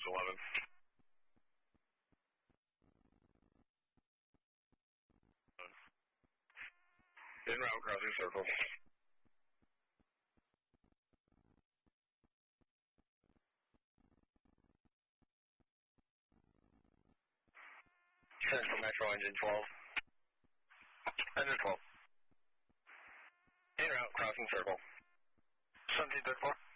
11. En route, crossing circle. Central Metro engine 12. Engine 12. En route, crossing circle. 1734.